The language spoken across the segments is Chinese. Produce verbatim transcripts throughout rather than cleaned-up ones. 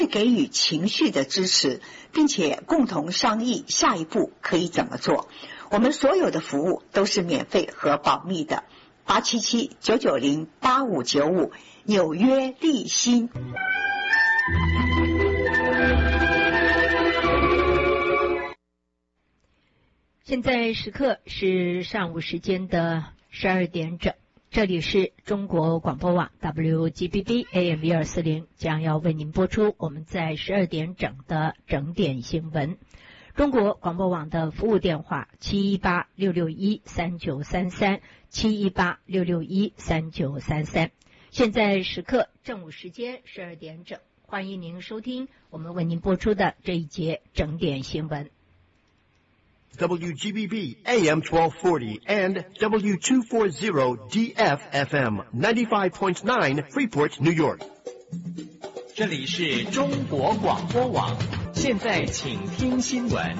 给予情绪的支持，并且共同商议下一步可以怎么做。我们所有的服务都是免费和保密的。八七七九九零八五九五，纽约立新。 现在时刻是上午时间的十二点整，这里是中国广播网 W G B B A M 一二四零，将要为您播出我们在十二点整的整点新闻。中国广播网的服务电话七一八六六一三九三三，七一八六六一三九三三。现在时刻正午时间十二点整，欢迎您收听我们为您播出的这一节整点新闻。 W G B B A M twelve forty and W two forty D F F M ninety-five point nine Freeport, New York. 这里是中国广播网，现在请听新闻。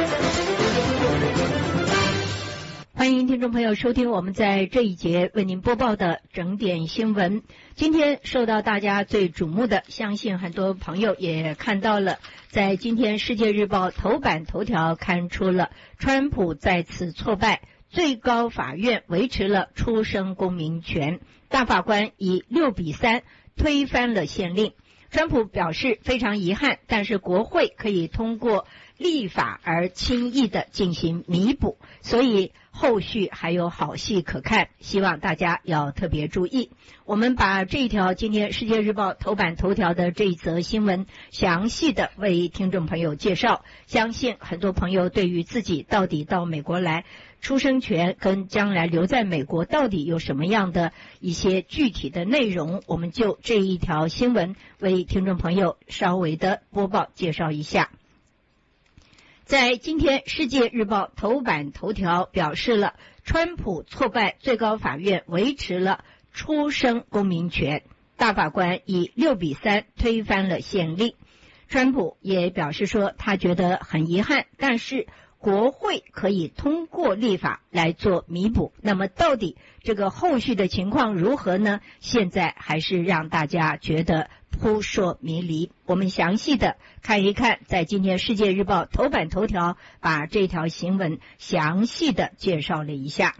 欢迎听众朋友收听我们在这一节为您播报的整点新闻。今天受到大家最瞩目的，相信很多朋友也看到了，在今天《世界日报》头版头条刊出了川普再次挫败，最高法院维持了出生公民权，大法官以六比三推翻了宪令。川普表示非常遗憾，但是国会可以通过立法而轻易的进行弥补，所以后续还有好戏可看，希望大家要特别注意。我们把这一条今天《世界日报》头版头条的这一则新闻详细的为听众朋友介绍，相信很多朋友对于自己到底到美国来出生权跟将来留在美国到底有什么样的一些具体的内容，我们就这一条新闻为听众朋友稍微的播报介绍一下。在今天《世界日报》头版头条表示了，川普挫败最高法院维持了出生公民权，大法官以六比三推翻了宪令。川普也表示说，他觉得很遗憾，但是国会可以通过立法来做弥补。那么到底这个后续的情况如何呢？现在还是让大家觉得扑朔迷离。我们详细的看一看，在今天《世界日报》头版头条把这条新闻详细的介绍了一下。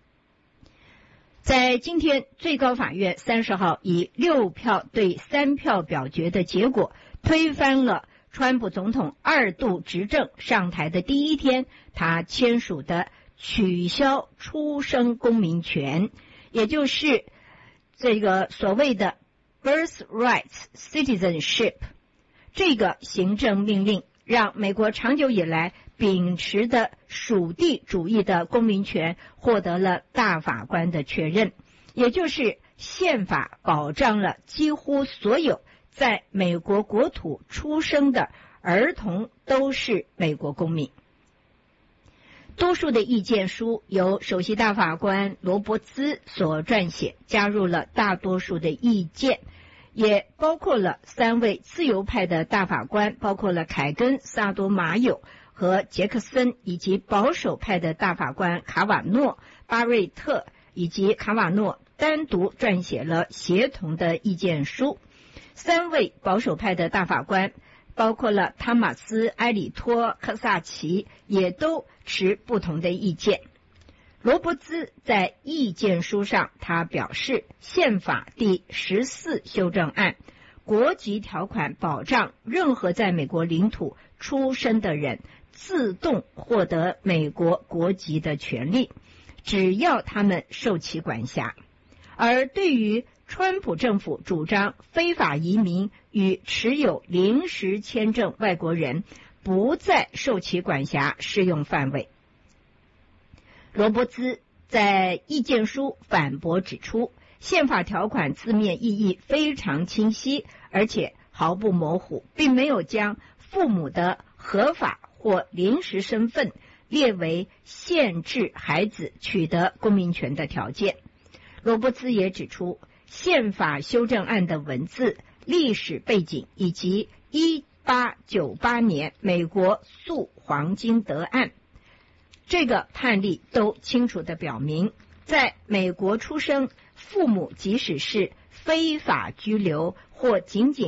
在今天最高法院三十号以六票对三票表决的结果，推翻了川普总统二度执政上台的第一天他签署的取消出生公民权，也就是这个所谓的 birthright citizenship 这个行政命令，让美国长久以来秉持的属地主义的公民权获得了大法官的确认，也就是宪法保障了几乎所有在美国国土出生的儿童都是美国公民。多数的意见书由首席大法官罗伯兹所撰写，加入了大多数的意见，也包括了三位自由派的大法官，包括了凯根、萨多马友和杰克森，以及保守派的大法官卡瓦诺、巴瑞特以及卡瓦诺单独撰写了协同的意见书。三位保守派的大法官，包括了汤马斯、埃里托、科萨奇，也都持不同的意见。罗伯兹在意见书上，他表示，宪法第十四修正案国籍条款保障任何在美国领土出生的人自动获得美国国籍的权利，只要他们受其管辖。而对于川普政府主张非法移民与持有临时签证外国人不再受其管辖适用范围，罗伯兹在意见书反驳指出，宪法条款字面意义非常清晰，而且毫不模糊，并没有将父母的合法或临时身份列为限制孩子取得公民权的条件。罗伯兹也指出，宪法修正案的文字、历史背景以及一八九八年美国诉黄金德案这个判例都清楚地表明，在美国出生，父母即使是非法居留或仅仅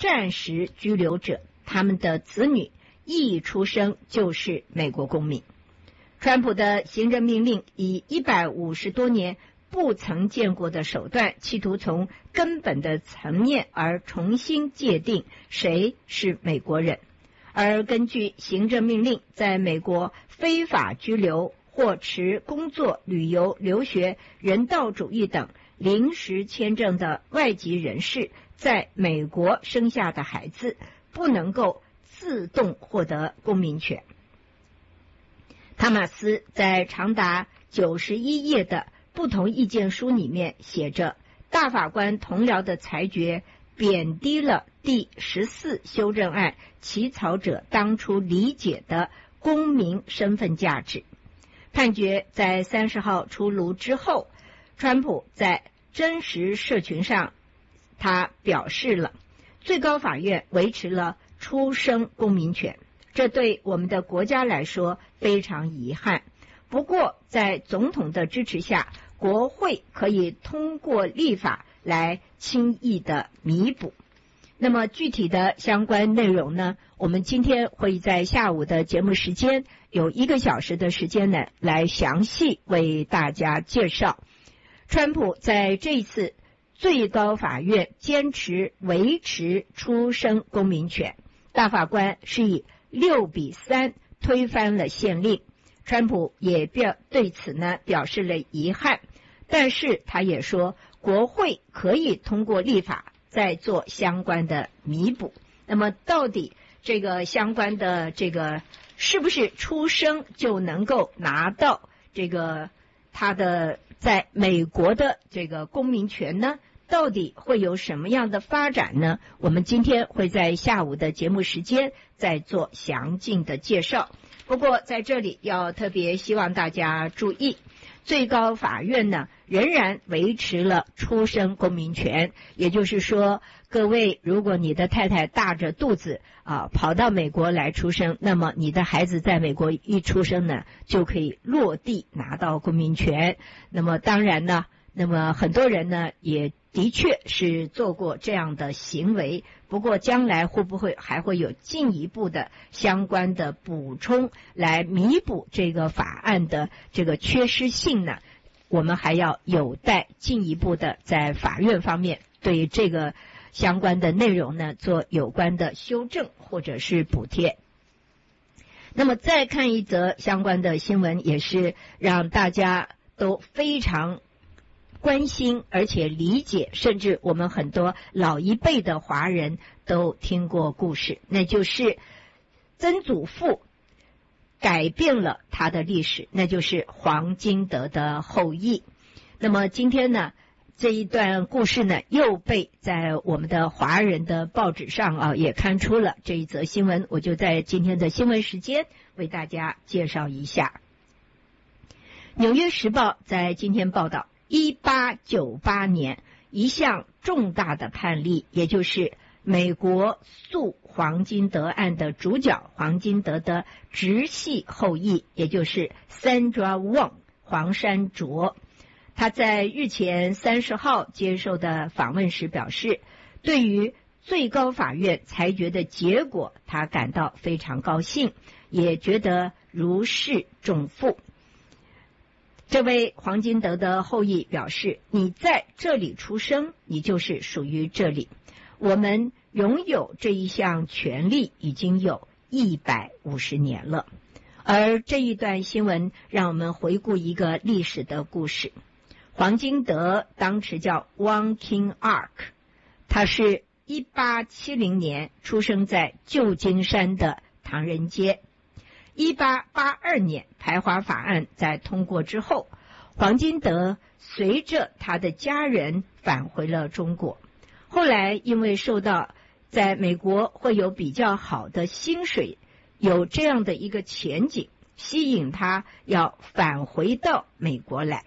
暂时居留者，他们的子女一出生就是美国公民。川普的行政命令以一百五十多年不曾见过的手段，企图从根本的层面而重新界定谁是美国人。而根据行政命令，在美国非法居留或持工作、旅游、留学、人道主义等临时签证的外籍人士，在美国生下的孩子不能够自动获得公民权。塔马斯在长达九十一页的不同意见书里面写着，大法官同僚的裁决贬低了第十四修正案起草者当初理解的公民身份价值。判决在三十号出炉之后，川普在真实社群上他表示了，最高法院维持了出生公民权，这对我们的国家来说非常遗憾。不过在总统的支持下，国会可以通过立法来轻易的弥补。那么具体的相关内容呢，我们今天会在下午的节目时间有一个小时的时间呢，来详细为大家介绍。川普在这一次最高法院坚持维持出生公民权，大法官是以六比三推翻了宪令。川普也表对此呢表示了遗憾，但是他也说国会可以通过立法再做相关的弥补。那么到底这个相关的这个是不是出生就能够拿到这个他的在美国的这个公民权呢？到底会有什么样的发展呢？我们今天会在下午的节目时间再做详尽的介绍。不过在这里要特别希望大家注意，最高法院呢仍然维持了出生公民权，也就是说，各位，如果你的太太大着肚子啊跑到美国来出生，那么你的孩子在美国一出生呢，就可以落地拿到公民权。那么当然呢，那么很多人呢也的确是做过这样的行为，不过将来会不会还会有进一步的相关的补充来弥补这个法案的这个缺失性呢？我们还要有待进一步的在法院方面对这个相关的内容呢做有关的修正或者是补贴。那么再看一则相关的新闻，也是让大家都非常关心而且理解，甚至我们很多老一辈的华人都听过故事，那就是曾祖父改变了他的历史，那就是黄金德的后裔。那么今天呢，这一段故事呢又被在我们的华人的报纸上啊也刊出了这一则新闻，我就在今天的新闻时间为大家介绍一下。纽约时报在今天报道，一八九八年一项重大的判例，也就是美国诉黄金德案的主角黄金德的直系后裔，也就是 Sandra Wong 黄山卓，他在日前三十号接受的访问时表示，对于最高法院裁决的结果他感到非常高兴，也觉得如释重负。这位黄金德的后裔表示，你在这里出生，你就是属于这里，我们拥有这一项权利已经有一百五十年了。而这一段新闻让我们回顾一个历史的故事。黄金德当时叫 Wong King Ark， 他是一八七零年出生在旧金山的唐人街。一八八二年排华法案在通过之后，黄金德随着他的家人返回了中国。后来因为受到在美国会有比较好的薪水，有这样的一个前景，吸引他要返回到美国来。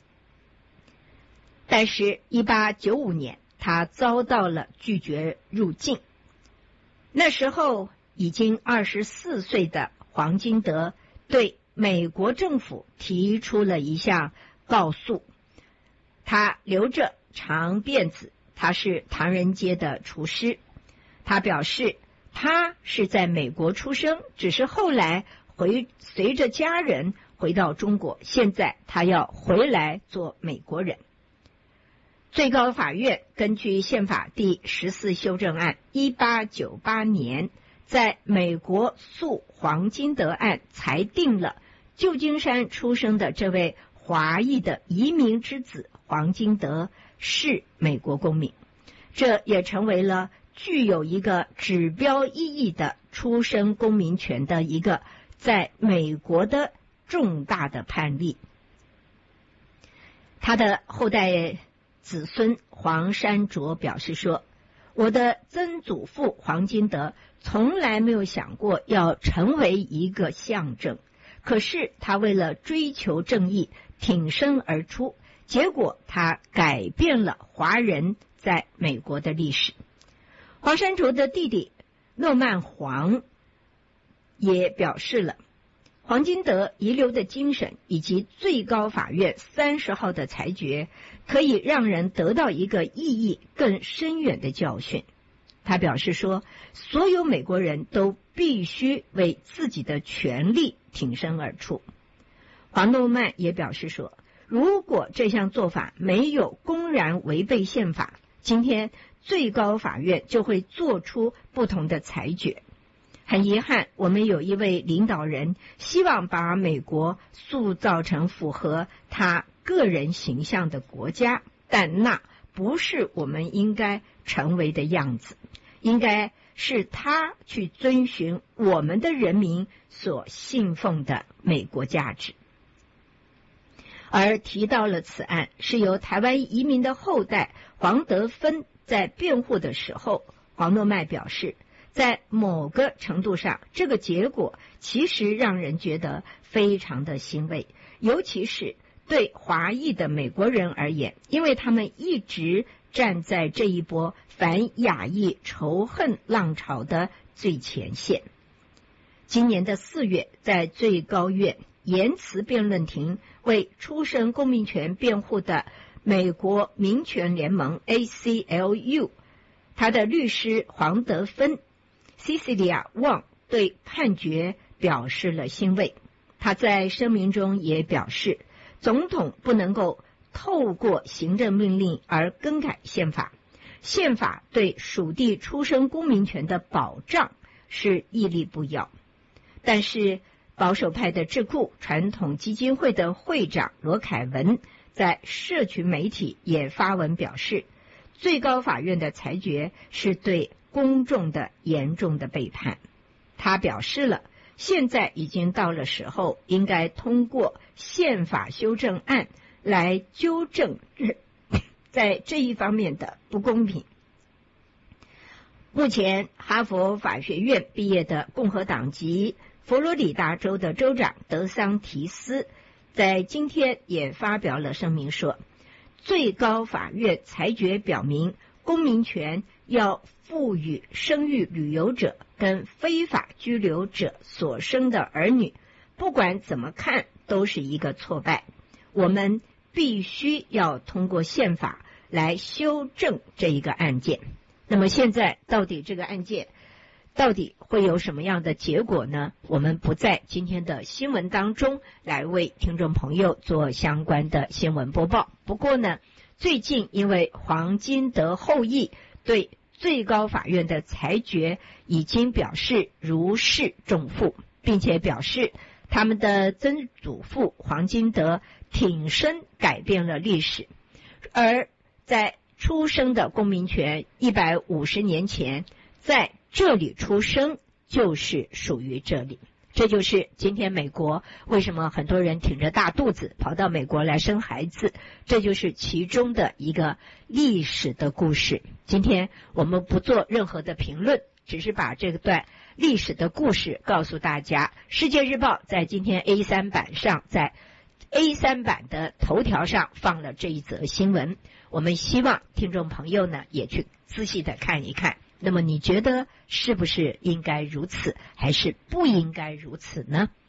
但是一八九五年他遭到了拒绝入境，那时候已经二十四岁的黄金德对美国政府提出了一项告诉。他留着长辫子，他是唐人街的厨师，他他表示他是在美国出生，只是后来回随着家人回到中国，现在他要回来做美国人。最高法院根据宪法第十四修正案一八九八年在美国诉黄金德案裁定了旧金山出生的这位华裔的移民之子黄金德是美国公民，这也成为了具有一个指标意义的出生公民权的一个在美国的重大的判例。他的后代子孙黄山卓表示说，我的曾祖父黄金德从来没有想过要成为一个象征，可是他为了追求正义挺身而出，结果他改变了华人在美国的历史。黄山卓的弟弟诺曼黄也表示了，黄金德遗留的精神以及最高法院三十号的裁决可以让人得到一个意义更深远的教训。他表示说，所有美国人都必须为自己的权利挺身而出。黄诺曼也表示说，如果这项做法没有公然违背宪法，今天最高法院就会做出不同的裁决。很遗憾，我们有一位领导人希望把美国塑造成符合他个人形象的国家，但那不是我们应该成为的样子，应该是他去遵循我们的人民所信奉的美国价值。而提到了此案是由台湾移民的后代黄德芬在辩护的时候，黄诺曼表示，在某个程度上，这个结果其实让人觉得非常的欣慰，尤其是对华裔的美国人而言，因为他们一直站在这一波反亚裔仇恨浪潮的最前线。今年的四月，在最高院言辞辩论庭为出生公民权辩护的美国民权联盟 A C L U， 他的律师黄德芬 Cecilia Wang 对判决表示了欣慰。他在声明中也表示，总统不能够透过行政命令而更改宪法，宪法对属地出生公民权的保障是屹立不摇。但是保守派的智库传统基金会的会长罗凯文在社群媒体也发文表示，最高法院的裁决是对公众的严重的背叛。他表示了，现在已经到了时候，应该通过宪法修正案来纠正在这一方面的不公平。目前哈佛法学院毕业的共和党籍佛罗里达州的州长德桑提斯在今天也发表了声明说，最高法院裁决表明，公民权要赋予生育旅游者跟非法居留者所生的儿女，不管怎么看都是一个挫败。我们必须要通过宪法来修正这一个案件。那么现在到底这个案件到底会有什么样的结果呢？我们不在今天的新闻当中来为听众朋友做相关的新闻播报。不过呢，最近因为黄金德后裔对最高法院的裁决已经表示如释重负，并且表示他们的曾祖父黄金德挺身改变了历史，而在出生的公民权一百五十年前在这里出生就是属于这里。这就是今天美国为什么很多人挺着大肚子跑到美国来生孩子，这就是其中的一个历史的故事。今天我们不做任何的评论，只是把这段历史的故事告诉大家。世界日报在今天 A 三 版上，在 A 三 版的头条上放了这一则新闻，我们希望听众朋友呢也去仔细的看一看。那么你觉得是不是应该如此，还是不应该如此呢？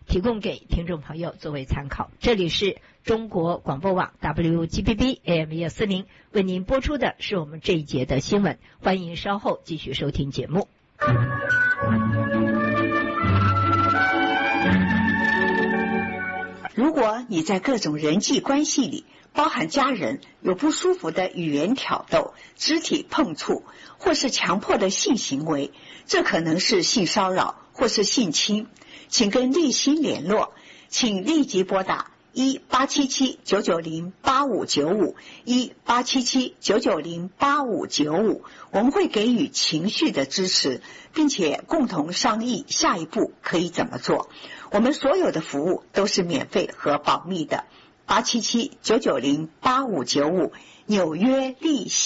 提供给听众朋友作为参考。这里是中国广播网 W G B B A M 一四零为您播出的是我们这一节的新闻，欢迎稍后继续收听节目。 如果你在各种人际关系里，包含家人，有不舒服的语言挑逗、肢体碰触，或是强迫的性行为，这可能是性骚扰或是性侵，请跟立新联络，请立即拨打一八七七九九零八五九五一八七七九九零八五九五，我们会给予情绪的支持，并且共同商议下一步可以怎么做。我们所有的服务都是免费和保密的。八七七九九零八五九五，纽约立新。